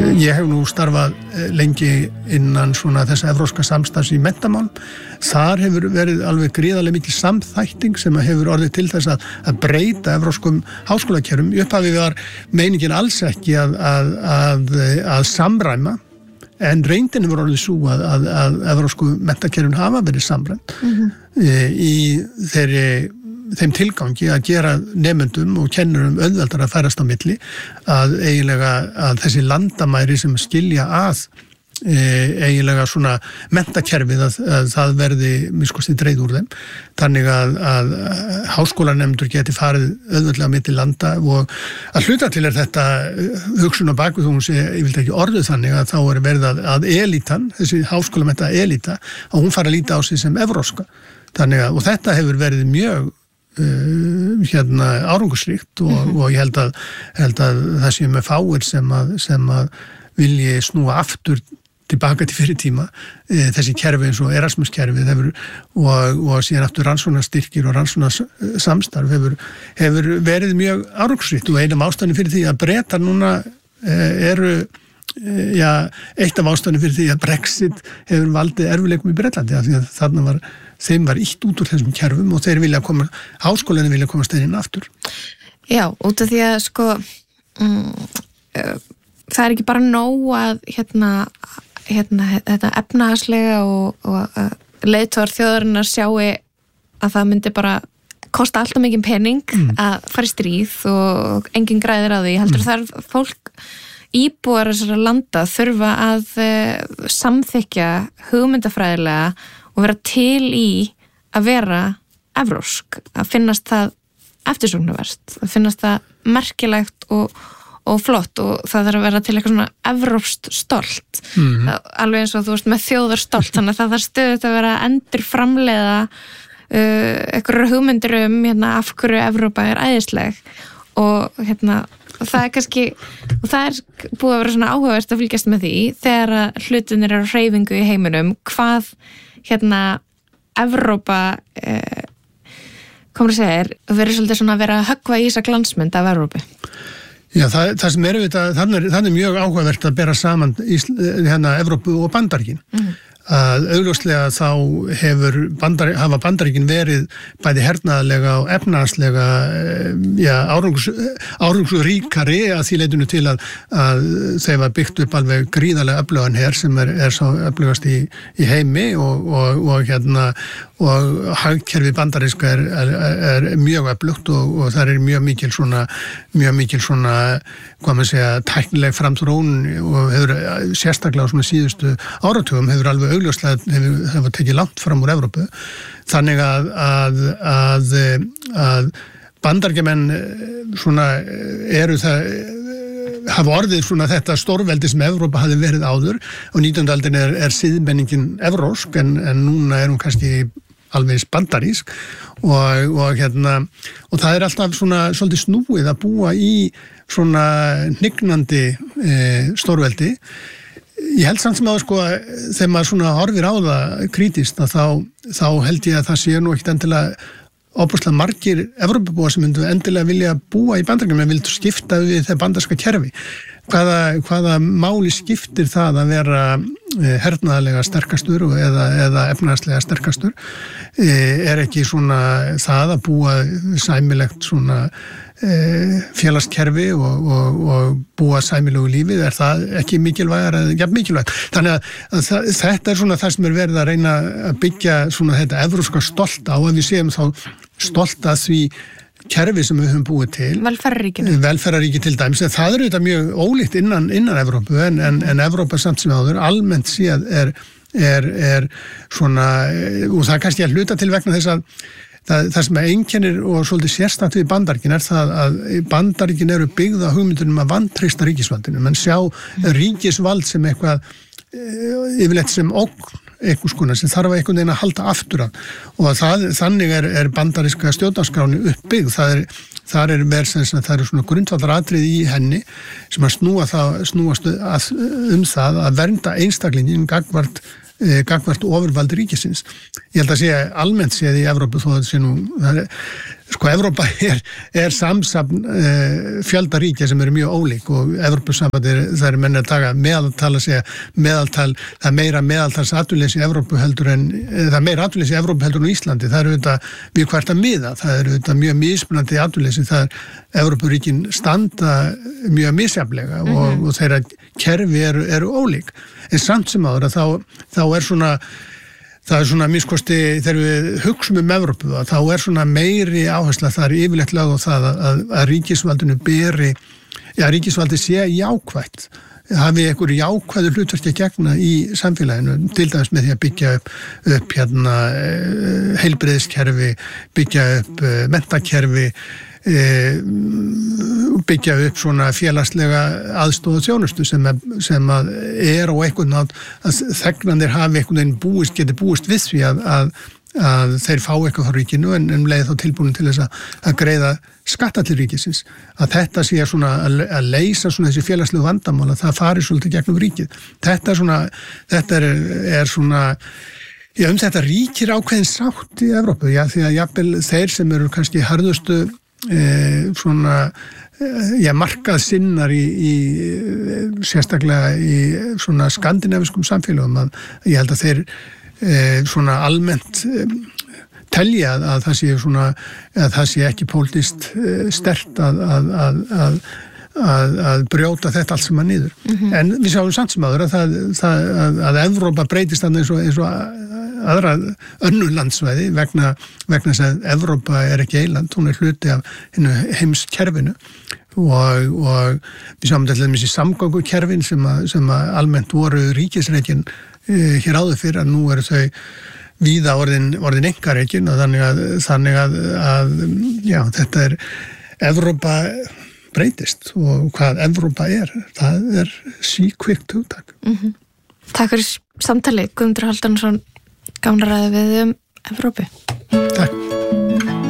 Ég hef nú starfað lengi innan svona þessa evrópska samstarfs í menntamál. Þar hefur verið alveg gríðarlega mikil samþætting sem hefur orðið til þess að breyta evrópskum háskólakerfum. Í upphafi var meiningin alls ekki að samræma, en reyndin hefur orðið svo að evrópsku menntakerfin hafa verið samræmt í þeim tilgangi að gera nemendum og kennurum auðveldara að færast á milli, að eiginlega að þessi landamæri sem skilja að eiginlega svona menntakerfið að það verði miskusti dreið úr þeim, þannig að háskólanemendur geti farið auðveldlega milli landa, og að hluta til þetta hugsun á baku, þó hún sé, ég vil ekki orðið þannig að þá verið að elítan, þessi háskólamennta elíta, að hún fara að líta á sig sem evrópska, þannig að, og þetta hefur verið mjög árangurslíkt og ég held að það sé með fáir sem að vilji snúa aftur tilbaka til fyrir tíma, þessi kerfi eins og Erasmus-kerfið og síðan aftur rannsóknarstyrkir og rannsóknarsamstarf hefur verið mjög árangurslíkt, og einum ástæðan fyrir því að Bretar núna eru eitt af ástæðan fyrir því að Brexit hefur valdið erfiðleikum í Bretlandi, af því að þarna þeim var ítt út úr þessum kerfum og háskólanum vilja koma inn aftur. Já, út af því að sko það ekki bara nóg að þetta efnahagslega og leiðtogar þjóðarinnar sjáu að það myndi bara kosta alltaf mikið pening að fara í stríð og enginn græðir á því. Heldur þar fólk íbúar þessara landa þurfa að samþykkja hugmyndafræðilega og vera til í að vera evrópsk, að finnast það eftirsóknarvert, að finnast það merkilegt og flott, og það þarf að vera til eitthvað svona evrópskt stolt, alveg eins og þú veist með þjóðarstolt, þannig að það þarf stöðugt að vera endur framleiða einhverjar hugmyndir af hverju Evrópa er æðisleg, og það er kannski, og það er búið að vera svona áhugavert að fylgjast með því þegar að hlutinir eru á hreyfingu í heiminum, hvað Evrópa komur að segja verið svolítið svona að vera að höggva í þessa glansmynd af Evrópu. Já, það sem þannig er mjög áhugavert að bera saman Evrópu og Bandaríkin. Að augljóslega þá hafa Bandaríkin verið bæði hernaðarlega og efnahagslega árangursríkari að því leitinu til að þeim var byggt upp alveg gríðarlega öflugan her sem er sá öflugast í heimi og hagkerfi bandaríska er mjög öflugt og það er mjög mikil svona hvað maður segja, tæknileg framþróun og hefur sérstaklega á svona síðustu áratugum hefur alveg augljóslega hefur tekið langt fram úr Evrópu, þannig að bandaríkjamenn svona eru það hafa orðið svona þetta stórveldi sem Evrópa hafi verið áður, og 19. aldin er siðmenningin evrópsk en núna er hún kannski alveg bandarísk og það er alltaf svona svolítið snúið að búa í svona hnignandi stórveldi. Ég held samt sem að sko þegar maður svona horfir á það krítískt þá held ég að það sé nú ekkert endilega óbúslega margir Evrópubúar sem myndu endilega vilja búa í Bandaríkjunum en vildu skipta við það bandaríska kerfi. Hvaða máli skiptir það að vera hernaðarlega sterkastur eða efnahagslega sterkastur? Er ekki svona það að búa sæmilegt svona félagskerfi og búa sæmilegu lífið, er það ekki mikilvægar eða jafn mikilvægt? Þannig að þetta er svona það sem er verið að reyna að byggja svona þetta evrópska stolt á, að við séum þá stolt að því kerfi sem við höfum búið til. Velferðarríki til dæmis. Það er auðvitað mjög ólíkt innan Evrópu en Evrópa samt sem áður almennt séð er svona, og það er kannski að hluta til vegna þess að það sem einkennir og svolítið sérstakt við Bandaríkin er það að Bandaríkin eru byggð á hugmyndunum að vantreysta ríkisvaldinu. Menn sjá ríkisvald sem eitthvað yfirleitt sem ógn einhvers konar sem þarf einhvern veginn að halda aftur af, og þannig er bandaríska stjórnarskráni uppbyggð. Það er svona grundvallaratriði í henni sem að snúast það að vernda einstaklingin gagvart ofurvaldi ríkisins. Ég held að sé almennt séð í Evrópu þó að það sé nú Sko, Evrópa samsafn fjölda ríkja sem eru mjög ólík og Evrópusambandið, það eru menn að taka meðaltal að segja, það er meira meðaltals atvinnuleysi í Evrópu heldur en Íslandi, það eru þetta við hvert að miða, það eru þetta mjög mismunandi atvinnuleysi, það er Evrópuríkin standa mjög misjafnlega og þeirra kerfi eru ólík, en samt sem áður að þá er svona minnskosti þegar við hugsum Evrópu þá er svona meiri áhersla þar yfirleitt lögð á það að ríkisvaldinu ríkisvaldi sé jákvætt, hafi einhver jákvæðu hlutverki að gegna í samfélaginu, til dæmis með því að byggja upp heilbrigðiskerfi, byggja upp menntakerfi, byggja upp svona félagslega aðstoð og þjónustu sem að er á einhvern nátt að þegnandir hafi einhvern veginn geti búist við því að þeir fá eitthvað frá ríkinu en leið þá tilbúin til þess að greiða skatta til ríkisins, að þetta sé svona að leysa svona þessi félagslegu vandamál, að það fari svolítið gegnum ríkið. Þetta er svona þetta ríkir ákveðin sátt í Evrópu, því að jafnvel þeir sem eru kannski harðustu markaðsinnar í sérstaklega í svona skandinaviskum samfélögum, að ég held að þeir svona almennt telja að það sé ekki pólitískt sterkt að brjóta þetta allt saman niður. En við sjáum samt sem áður að Evrópa breytist eins og aðra önnur landsvæði vegna þess að Evrópa er ekki eiland, hún er hluti af heimskerfinu og við sjáum til dæmis í samgöngukerfin sem að almennt voru ríkisreikin hér áður fyrir, að nú eru þau víða orðin einkareikin, og þannig að þetta er Evrópa breytist, og hvað Evrópa það er síkvikt hugtak. Takk fyrir samtali, Guðmundur Halldórsson, gaman að ræða við Evrópu.